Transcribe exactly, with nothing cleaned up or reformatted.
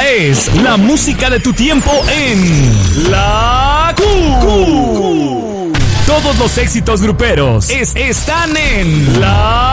es la música de tu tiempo en La Q. Todos los éxitos gruperos es- están en La